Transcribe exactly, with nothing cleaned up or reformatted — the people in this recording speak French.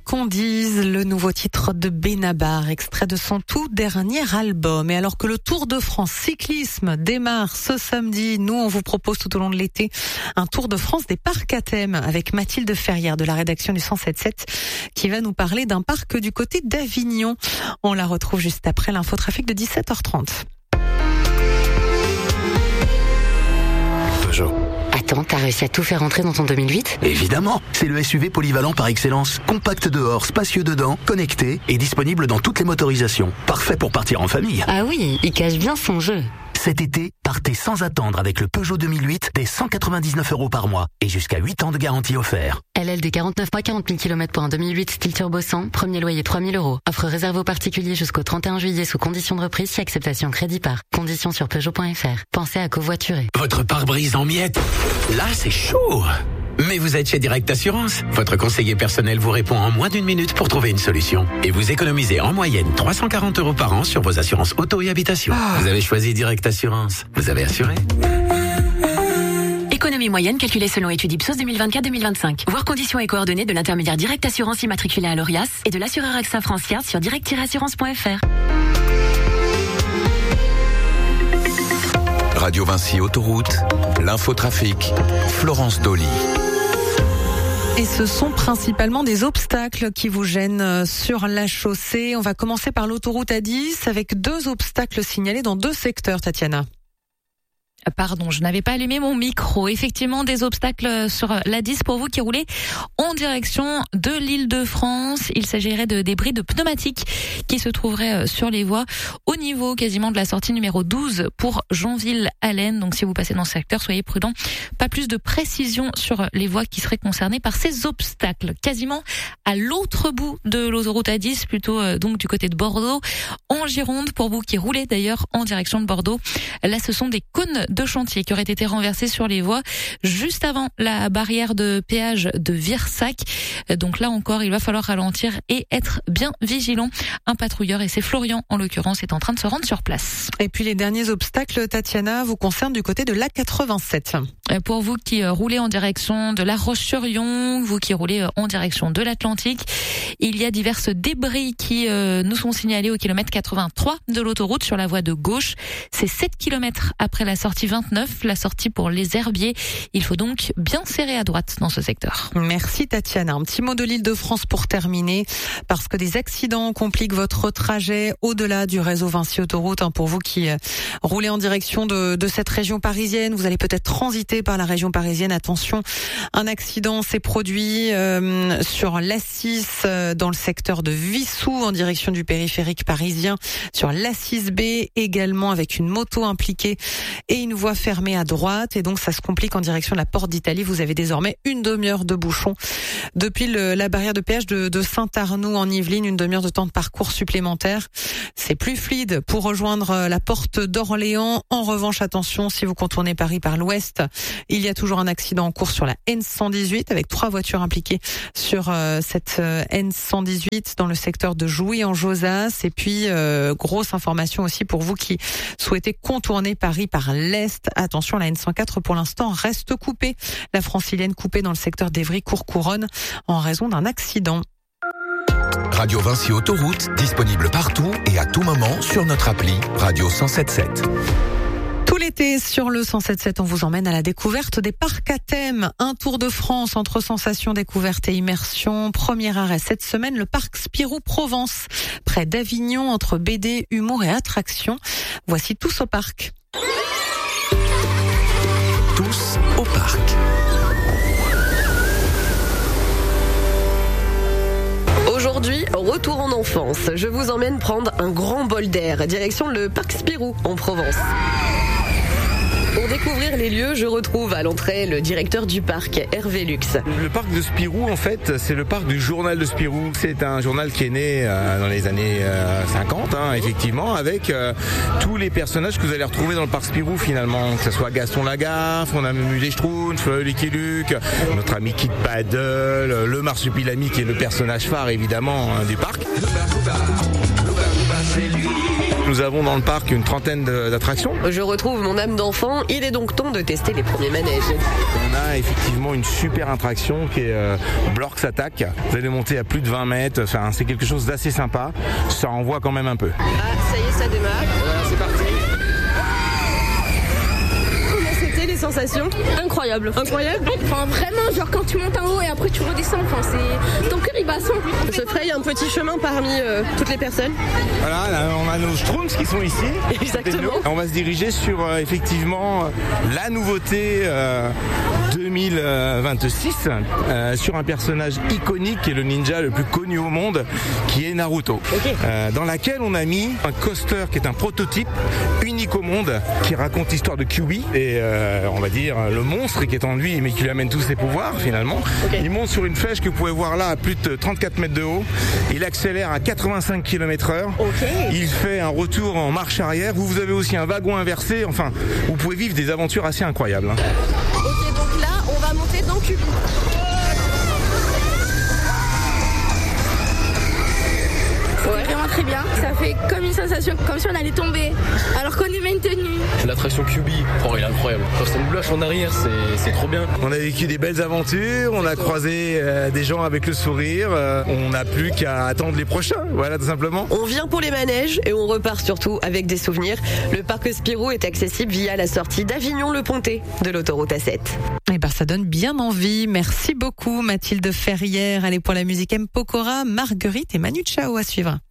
qu'on dise, le nouveau titre de Benabar, extrait de son tout dernier album. Et alors que le Tour de France cyclisme démarre ce samedi, nous on vous propose tout au long de l'été un Tour de France des parcs à thème avec Mathilde Ferrière de la rédaction du cent sept sept qui va nous parler d'un parc du côté d'Avignon. On la retrouve juste après l'infotrafic de dix-sept heures trente. Peugeot. Attends, t'as réussi à tout faire entrer dans ton deux mille huit ? Évidemment, c'est le S U V polyvalent par excellence. Compact dehors, spacieux dedans, connecté et disponible dans toutes les motorisations. Parfait pour partir en famille. Ah oui, il cache bien son jeu. Cet été, partez sans attendre avec le Peugeot deux mille huit dès cent quatre-vingt-dix-neuf euros par mois et jusqu'à huit ans de garantie offert. L L D quarante-neuf mois, quarante mille kilomètres pour un deux mille huit style turbo cent, premier loyer trois mille euros. Offre réservée aux particuliers jusqu'au trente et un juillet sous conditions de reprise si acceptation crédit par. Conditions sur Peugeot point F R. Pensez à covoiturer. Votre pare-brise en miettes. Là, c'est chaud. Mais vous êtes chez Direct Assurance. Votre conseiller personnel vous répond en moins d'une minute pour trouver une solution. Et vous économisez en moyenne trois cent quarante euros par an sur vos assurances auto et habitation. Ah. Vous avez choisi Direct Assurance. Vous avez assuré. Économie moyenne calculée selon étude Ipsos deux mille vingt-quatre deux mille vingt-cinq. Voir conditions et coordonnées de l'intermédiaire Direct Assurance immatriculé à l'Orias et de l'assureur AXA France Yard sur direct tiret assurance point F R. Radio Vinci Autoroute, l'infotrafic, Florence Dolly. Et ce sont principalement des obstacles qui vous gênent sur la chaussée. On va commencer par l'autoroute A dix avec deux obstacles signalés dans deux secteurs, Tatiana. Pardon, je n'avais pas allumé mon micro. Effectivement, des obstacles sur l'A dix pour vous qui roulez en direction de l'Île-de-France. Il s'agirait de débris de pneumatiques qui se trouveraient sur les voies au niveau quasiment de la sortie numéro douze pour Jeanville-Allen. Donc si vous passez dans ce secteur, soyez prudents. Pas plus de précision sur les voies qui seraient concernées par ces obstacles. Quasiment à l'autre bout de l'autoroute A dix, plutôt euh, donc du côté de Bordeaux, en Gironde, pour vous qui roulez d'ailleurs en direction de Bordeaux. Là, ce sont des cônes de chantier qui auraient été renversés sur les voies juste avant la barrière de péage de Virsac. Donc là encore, il va falloir ralentir et être bien vigilant. Un patrouilleur, et c'est Florian en l'occurrence, est en train de se rendre sur place. Et puis les derniers obstacles, Tatiana, vous concernent du côté de l'A quatre-vingt-sept. Pour vous qui roulez en direction de La Roche-sur-Yon, vous qui roulez en direction de l'Atlantique, il y a divers débris qui euh, nous sont signalés au kilomètre quatre-vingt-trois de l'autoroute sur la voie de gauche. C'est sept kilomètres après la sortie vingt-neuf, la sortie pour les Herbiers. Il faut donc bien serrer à droite dans ce secteur. Merci Tatiana. Un petit mot de l'Île-de-France pour terminer, parce que des accidents compliquent votre trajet au-delà du réseau Vinci Autoroute. Pour vous qui roulez en direction de, de cette région parisienne, vous allez peut-être transiter par la région parisienne. Attention, un accident s'est produit euh, sur l'A six euh, dans le secteur de Vissou en direction du périphérique parisien, sur l'A six B également avec une moto impliquée et une voie fermée à droite, et donc ça se complique en direction de la Porte d'Italie. Vous avez désormais une demi-heure de bouchon depuis le, la barrière de péage de, de Saint-Arnoux en Yvelines, une demi-heure de temps de parcours supplémentaire. C'est plus fluide pour rejoindre la Porte d'Orléans. En revanche, attention, si vous contournez Paris par l'ouest, il y a toujours un accident en cours sur la N cent dix-huit avec trois voitures impliquées sur euh, cette euh, N cent dix-huit dans le secteur de Jouy en Josas. Et puis euh, grosse information aussi pour vous qui souhaitez contourner Paris par l'est. Attention, la N cent quatre pour l'instant reste coupée. La francilienne coupée dans le secteur d'Evry-Courcouronne en raison d'un accident. Radio Vinci Autoroute, disponible partout et à tout moment sur notre appli Radio cent sept sept. Tout l'été, sur le cent sept sept, on vous emmène à la découverte des parcs à thème. Un tour de France entre sensations, découvertes et immersion. Premier arrêt cette semaine, le parc Spirou Provence, près d'Avignon, entre B D, humour et attraction. Voici Tous au parc. Tous au parc. Aujourd'hui, retour en enfance. Je vous emmène prendre un grand bol d'air, direction le parc Spirou en Provence. Pour découvrir les lieux, je retrouve à l'entrée le directeur du parc, Hervé Lux. Le parc de Spirou, en fait, c'est le parc du journal de Spirou. C'est un journal qui est né euh, dans les années euh, cinquante, hein, effectivement, avec euh, tous les personnages que vous allez retrouver dans le parc Spirou, finalement. Que ce soit Gaston Lagaffe, on a Musée Schtroumpf, Lucky Luke, notre ami Kid Paddle, le Marsupilami qui est le personnage phare, évidemment, hein, du parc. nous avons dans le parc une trentaine d'attractions. Je retrouve mon âme d'enfant, il est donc temps de tester les premiers manèges. On a effectivement une super attraction qui est euh, Blorks Attack. Vous allez monter à plus de vingt mètres, enfin, c'est quelque chose d'assez sympa, ça envoie quand même un peu. Ah, ça y est, ça démarre. Voilà, c'est parti. Les sensations incroyable, incroyable. Enfin vraiment, genre quand tu montes en haut et après tu redescends, enfin c'est ton cœur il bat à cent. On se fraye un petit chemin parmi euh, toutes les personnes. Voilà, là, on a nos Schtroumpfs qui sont ici. Exactement. On va se diriger sur euh, effectivement la nouveauté euh, deux mille vingt-six euh, sur un personnage iconique qui est le ninja le plus connu au monde, qui est Naruto. Okay. Euh, dans laquelle on a mis un coaster qui est un prototype unique au monde qui raconte l'histoire de Kyuubi et euh, on va dire le monstre qui est en lui mais qui lui amène tous ses pouvoirs finalement. Okay. Il monte sur une flèche que vous pouvez voir là à plus de trente-quatre mètres de haut. Il accélère à quatre-vingt-cinq kilomètres heure. Okay. Il fait un retour en marche arrière. Vous, vous avez aussi un wagon inversé. Enfin, vous pouvez vivre des aventures assez incroyables. Ok, donc là, on va monter dans Kyuubi. Ouais. Vraiment très bien, ça fait comme une sensation, comme si on allait tomber, alors qu'on est maintenu. L'attraction Kyuubi, oh, il est incroyable. Quand ça nous lâche en arrière, c'est trop bien. On a vécu des belles aventures, on a croisé euh, des gens avec le sourire, euh, on n'a plus qu'à attendre les prochains, voilà tout simplement. On vient pour les manèges et on repart surtout avec des souvenirs. Le parc Spirou est accessible via la sortie d'Avignon-le-Pontet de l'autoroute A sept. Eh ben, ça donne bien envie. Merci beaucoup Mathilde Ferrière. Allez, pour la musique M. Pokora, Marguerite et Manu Chao à suivre.